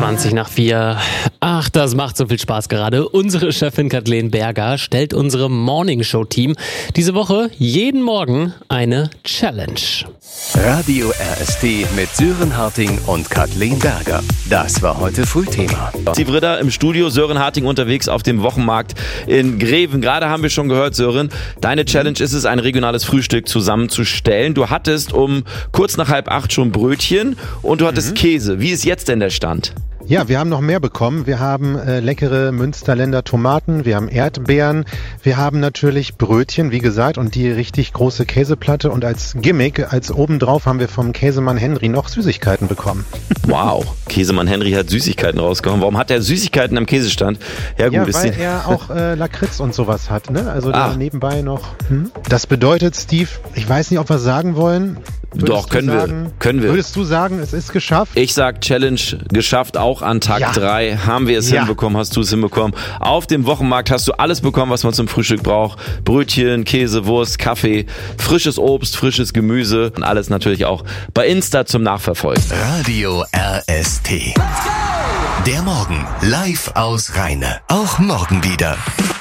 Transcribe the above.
4:20. Ach, das macht so viel Spaß gerade. Unsere Chefin Kathleen Berger stellt unserem Morning-Show-Team diese Woche jeden Morgen eine Challenge. Radio RST mit Sören Harting und Kathleen Berger. Das war heute Frühthema. Steve Ritter im Studio, Sören Harting unterwegs auf dem Wochenmarkt in Greven. Gerade haben wir schon gehört, Sören, deine Challenge ist es, ein regionales Frühstück zusammenzustellen. Du hattest um kurz nach 7:30 schon Brötchen und du hattest Käse. Wie ist jetzt denn der Stand? Ja, wir haben noch mehr bekommen. Wir haben leckere Münsterländer Tomaten, wir haben Erdbeeren, wir haben natürlich Brötchen, wie gesagt, und die richtig große Käseplatte. Und als Gimmick, als obendrauf, haben wir vom Käsemann Henry noch Süßigkeiten bekommen. Wow, Käsemann Henry hat Süßigkeiten rausgehauen. Warum hat er Süßigkeiten am Käsestand? Ja, gut, ja, weil er auch Lakritz und sowas hat, ne? Also da nebenbei noch. Das bedeutet, Steve, ich weiß nicht, ob wir es sagen wollen. Doch, können wir. Würdest du sagen, es ist geschafft? Ich sag Challenge geschafft, auch an Tag 3 haben wir es hinbekommen, hast du es hinbekommen. Auf dem Wochenmarkt hast du alles bekommen, was man zum Frühstück braucht. Brötchen, Käse, Wurst, Kaffee, frisches Obst, frisches Gemüse und alles natürlich auch bei Insta zum Nachverfolgen. Radio RST. Der Morgen live aus Rheine. Auch morgen wieder.